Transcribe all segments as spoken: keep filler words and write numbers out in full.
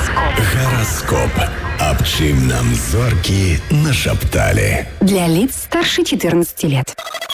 Гараскоп. Аб чым нам зоркі нашапталі. Для лиц старше четырнадцати лет.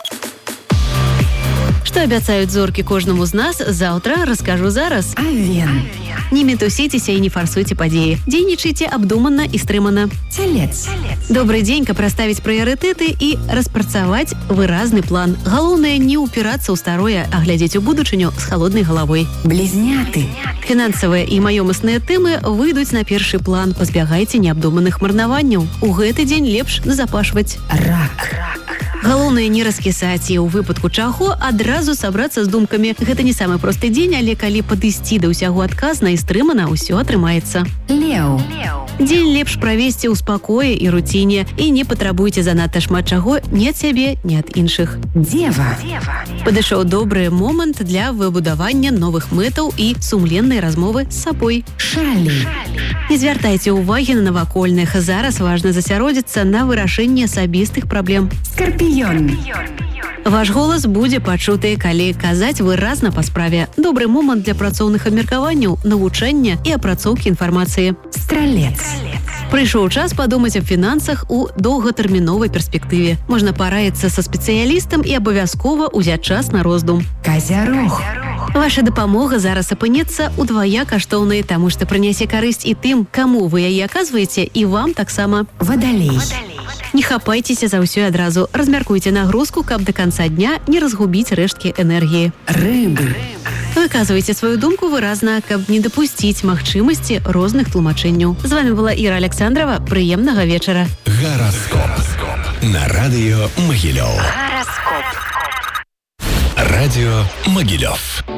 Что обещают зорки кожному из нас, завтра расскажу зараз. Овен. Не метуситесь и не форсуйте подеи. Дейничайте обдуманно и стрыманно. Телец. Добрый день, каб расставить приоритеты и распрацаваць выразный план. Галоўнае не упираться у старое, а глядеть у будучыню с холодной головой. Близняты. Фінансавыя і маёмасныя тэмы выйдуць на першы план. Пазбягайце неабдуманых марнаванняў. У гэты дзень лепш назапашваць. Рак. Галоўнае не раскісаць і ў выпадку чаго адразу сабрацца з думкамі. Гэта не самы просты дзень, але калі падысці да ўсяго адказна і стрымана, ўсё атрымаецца. Леў. Дзень лепш правесці ў спакоі і руціне і не патрабуйце занадта шмат чаго ні ад сябе, ні ад іншых. Дева. Падышоў добры момант для выбудавання новых мэтаў і сумленнай размовы з сабой. Шалі. Не звяртайце ўвагі на навакольных. Зараз важна засяродзіцца на вырашэнні асабістых праблем. Скорпіён. Ваш голас будзе пачуты, калі казаць выразна па справе. Добры момант для працоўных абмеркаванняў, навучання і апрацоўкі інфармацыі. Стралец. Прыйшоў час падумаць аб фінансах у доўгатэрміновай перспектыве. Можна параіцца са спецыялістам і абавязкова ўзяць час на роздум. Казярог. Ваша дапамога зараз апынецца удвая каштоўнай, таму што прынясе карысць і тым, каму вы яе аказваеце, і вам таксама. Вадалей. Не хапайцеся за ўсё адразу. Размяркуйце нагрузку, каб да канца дня не разгубіць рэшткі энергіі. Рыбы. Выказвайце сваю думку выразна, каб не дапусціць магчымасці розных тлумачэнняў. З вами была Іра Александрова. Прыемнага вечара. Гараскоп. На радыё Магілёў. Гараскоп. Радіо Могилев.